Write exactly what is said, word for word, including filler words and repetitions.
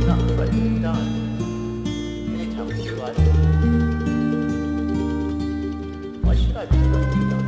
not afraid of dying. Anytime we do, I Why should I be afraid of dying?